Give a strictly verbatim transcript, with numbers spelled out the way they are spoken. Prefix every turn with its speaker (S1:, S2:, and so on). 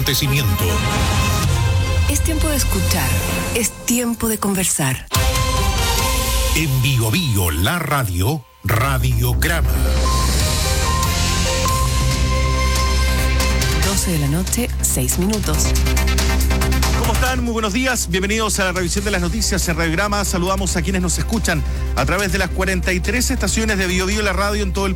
S1: acontecimiento.
S2: Es tiempo de escuchar, es tiempo de conversar.
S1: En Bio Bio, la radio, Radiograma.
S2: doce de la noche, seis minutos.
S3: ¿Cómo están? Muy buenos días. Bienvenidos a la revisión de las noticias en Radiograma. Saludamos a quienes nos escuchan a través de las cuarenta y tres estaciones de Bio Bio, la radio en todo el